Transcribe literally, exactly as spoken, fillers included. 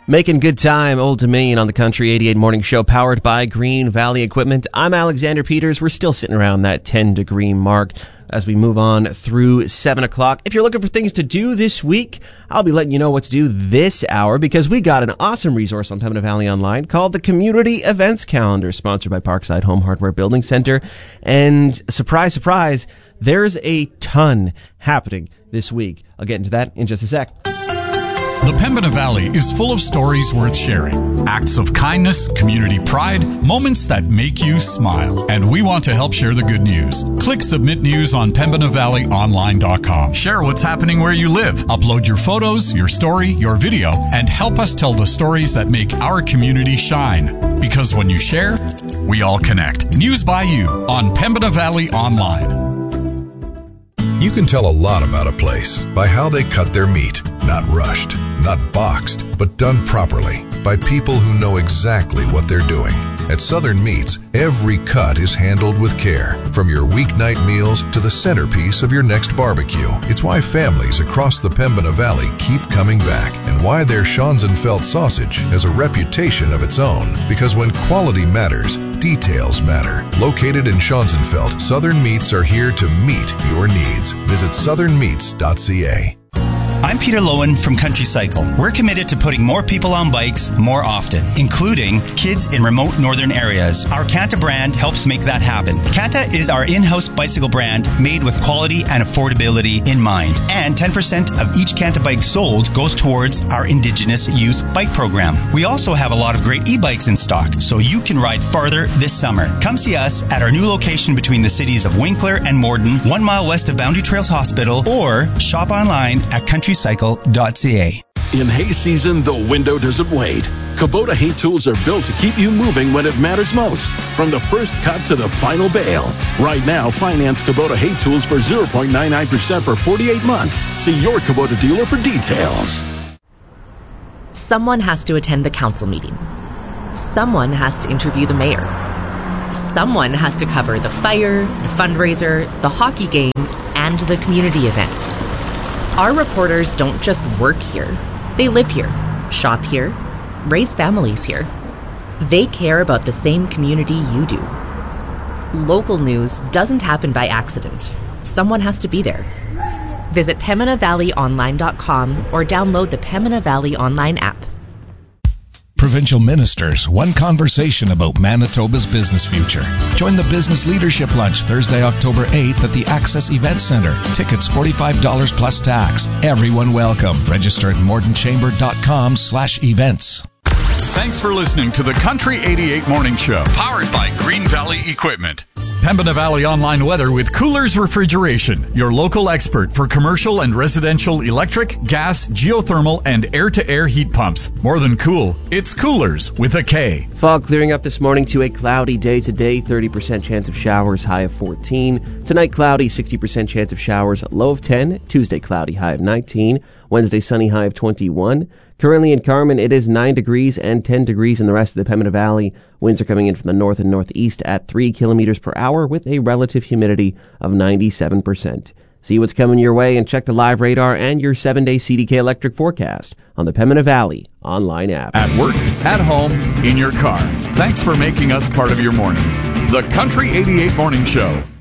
Making good time, Old Dominion on the Country eighty-eight Morning Show, powered by Green Valley Equipment. I'm Alexander Peters. We're still sitting around that ten-degree mark as we move on through seven o'clock. If you're looking for things to do this week, I'll be letting you know what to do this hour because we got an awesome resource on Pembina Valley Online called the Community Events Calendar, sponsored by Parkside Home Hardware Building Center. And surprise, surprise, there's a ton happening this week. I'll get into that in just a sec. The Pembina Valley is full of stories worth sharing. Acts of kindness, community pride, moments that make you smile. And we want to help share the good news. Click Submit News on Pembina Valley Online dot com. Share what's happening where you live. Upload your photos, your story, your video, and help us tell the stories that make our community shine. Because when you share, we all connect. News by you on Pembina Valley Online. You can tell a lot about a place by how they cut their meat. Not rushed, not boxed, but done properly by people who know exactly what they're doing. At Southern Meats, every cut is handled with care, from your weeknight meals to the centerpiece of your next barbecue. It's why families across the Pembina Valley keep coming back, and why their Schonzenfeld sausage has a reputation of its own. Because when quality matters, details matter. Located in Schonzenfeld, Southern Meats are here to meet your needs. Visit southern meats dot c a. I'm Peter Lowen from Country Cycle. We're committed to putting more people on bikes more often, including kids in remote northern areas. Our Kanta brand helps make that happen. Kanta is our in-house bicycle brand made with quality and affordability in mind. And ten percent of each Kanta bike sold goes towards our Indigenous Youth Bike Program. We also have a lot of great e-bikes in stock, so you can ride farther this summer. Come see us at our new location between the cities of Winkler and Morden, one mile west of Boundary Trails Hospital, or shop online at country cycle dot c a. In hay season, the window doesn't wait. Kubota hay tools are built to keep you moving when it matters most, from the first cut to the final bale. Right now, finance Kubota hay tools for zero point nine nine percent for forty-eight months. See your Kubota dealer for details. Someone has to attend the council meeting. Someone has to interview the mayor. Someone has to cover the fire, the fundraiser, the hockey game, and the community event. Our reporters don't just work here. They live here, shop here, raise families here. They care about the same community you do. Local news doesn't happen by accident. Someone has to be there. Visit Pembina Valley Online dot com or download the Pembina Valley Online app. Provincial Ministers, one conversation about Manitoba's business future. Join the Business Leadership Lunch Thursday, October eighth at the Access Event Center. Tickets forty-five dollars plus tax. Everyone welcome. Register at morden chamber dot com slash events. Thanks for listening to the Country eighty-eight Morning Show, powered by Green Valley Equipment. Pembina Valley Online Weather with Coolers Refrigeration, your local expert for commercial and residential electric, gas, geothermal, and air-to-air heat pumps. More than cool, it's Coolers with a K. Fog clearing up this morning to a cloudy day today, thirty percent chance of showers, high of fourteen. Tonight, cloudy, sixty percent chance of showers, low of ten. Tuesday, cloudy, high of nineteen. Wednesday, sunny, high of twenty-one. Currently in Carman, it is nine degrees and ten degrees in the rest of the Pembina Valley. Winds are coming in from the north and northeast at three kilometers per hour with a relative humidity of ninety-seven percent. See what's coming your way and check the live radar and your seven-day C D K electric forecast on the Pembina Valley Online app. At work, at home, in your car. Thanks for making us part of your mornings. The Country eighty-eight Morning Show.